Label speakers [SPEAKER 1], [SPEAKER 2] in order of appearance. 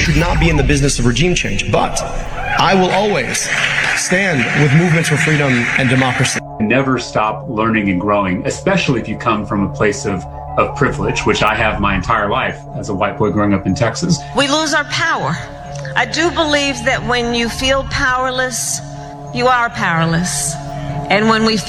[SPEAKER 1] should not be in the business of regime change, but I will always stand with movements for freedom and democracy.
[SPEAKER 2] Never stop learning and growing, especially if you come from a place of privilege, which I have my entire life as a white boy growing up in Texas.
[SPEAKER 3] We lose our power. I do believe that when you feel powerless, you are powerless. And when we